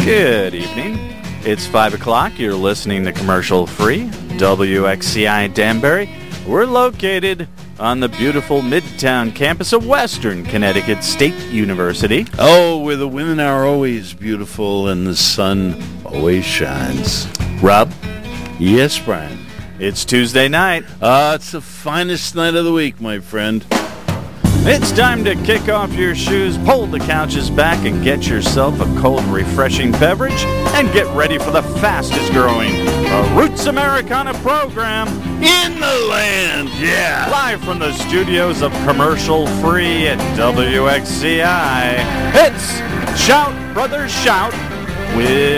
Good evening. It's 5 o'clock. You're listening to Commercial Free, WXCI Danbury. We're located on the beautiful Midtown campus of Western Connecticut State University. Oh, where the women are always beautiful and the sun always shines. Rob, Yes, Brian. it's Tuesday night. It's the finest night of the week, my friend. It's time to kick off your shoes, pull the couches back, and get yourself a cold, refreshing beverage, and get ready for the fastest growing Roots Americana program In the land, yeah. live from the studios of Commercial Free at WXCI. It's Shout Brothers Shout with